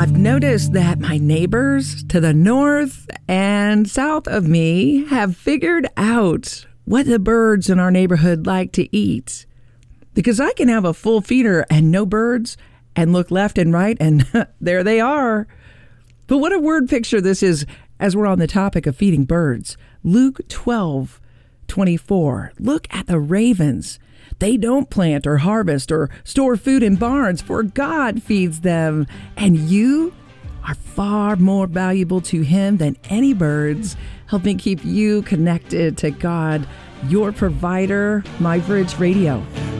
I've noticed that my neighbors to the north and south of me have figured out what the birds in our neighborhood like to eat. Because I can have a full feeder and no birds and look left and right and there they are. But what a word picture this is as we're on the topic of feeding birds. Luke 12:24. Look at the ravens. They don't plant or harvest or store food in barns, for God feeds them. And you are far more valuable to Him than any birds, helping keep you connected to God, your provider. My Bridge Radio.